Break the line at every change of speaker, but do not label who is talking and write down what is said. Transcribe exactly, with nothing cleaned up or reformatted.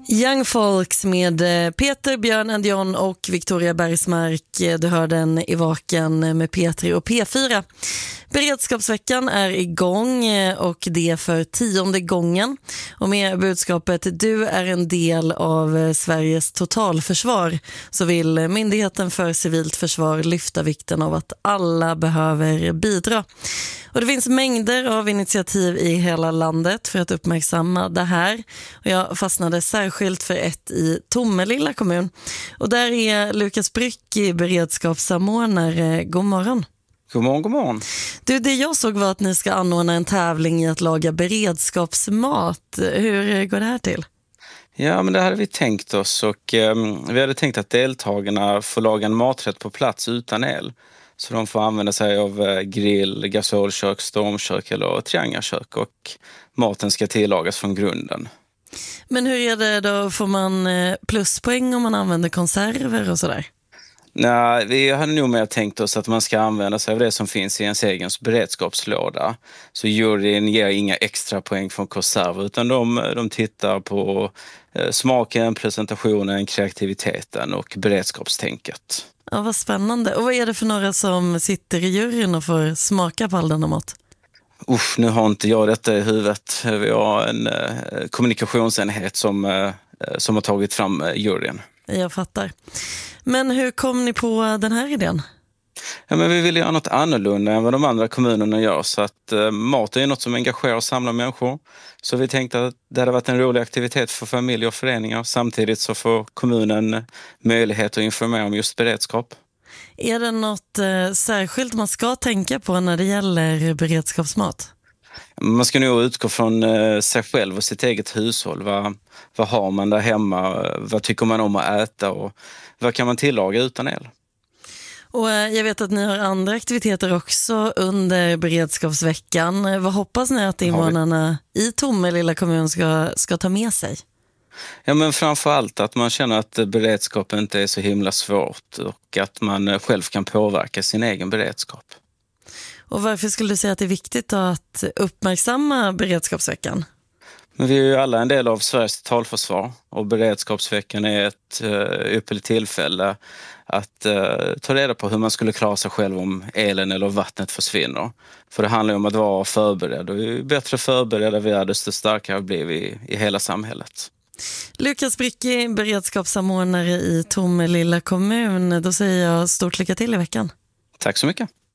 Young Folks med Peter, Björn and John och Victoria Bergsmark. Du hör den i Vaken med P tre och P fyra. Beredskapsveckan är igång och det för tionde gången. Och med budskapet du är en del av Sveriges totalförsvar så vill Myndigheten för civilt försvar lyfta vikten av att alla behöver bidra. Och det finns mängder av initiativ i hela landet för att uppmärksamma det här. Och jag fastnade särskilt för ett i Tomelilla kommun. Och där är Lukas Brycki, beredskapssamordnare. God morgon.
God morgon, god morgon.
Du, det jag såg var att ni ska anordna en tävling i att laga beredskapsmat. Hur går det här till?
Ja, men det hade vi tänkt oss och eh, vi hade tänkt att deltagarna får laga en maträtt på plats utan el. Så de får använda sig av eh, grill, gasolkök, stormkök eller triangelkök och maten ska tillagas från grunden.
Men hur är det då? Får man eh, pluspoäng om man använder konserver och sådär?
Nej, vi hade nog mer tänkt oss att man ska använda sig av det som finns i ens egen beredskapslåda. Så juryn ger inga extra poäng från konserver utan de, de tittar på eh, smaken, presentationen, kreativiteten och beredskapstänket.
Ja, vad spännande. Och vad är det för några som sitter i juryn och får smaka på all denna mat?
Usch, nu har inte jag detta i huvudet. Vi har en eh, kommunikationsenhet som, eh, som har tagit fram eh, juryn.
Jag fattar. Men hur kom ni på den här idén?
Ja, men vi vill göra något annorlunda än vad de andra kommunerna gör. Så att eh, mat är något som engagerar och samlar människor. Så vi tänkte att det hade varit en rolig aktivitet för familjer och föreningar. Samtidigt så får kommunen möjlighet att informera om just beredskap.
Är det något eh, särskilt man ska tänka på när det gäller beredskapsmat?
Man ska nog utgå från eh, sig själv och sitt eget hushåll. Vad, vad har man där hemma? Vad tycker man om att äta? Och vad kan man tillaga utan el?
Och eh, jag vet att ni har andra aktiviteter också under beredskapsveckan. Vad hoppas ni att invånarna i Tomelilla kommun ska, ska ta med sig?
Ja, men framförallt att man känner att beredskap inte är så himla svårt och att man själv kan påverka sin egen beredskap.
Och varför skulle du säga att det är viktigt att uppmärksamma beredskapsveckan?
Men vi är ju alla en del av Sveriges totalförsvar och beredskapsveckan är ett uh, ypperligt tillfälle att uh, ta reda på hur man skulle klara sig själv om elen eller vattnet försvinner. För det handlar om att vara förberedd och ju bättre förberedda vi är desto starkare blir vi i hela samhället.
Lukas Brycki, beredskapssamordnare i Tomelilla kommun. Då säger jag stort lycka till i veckan.
Tack så mycket.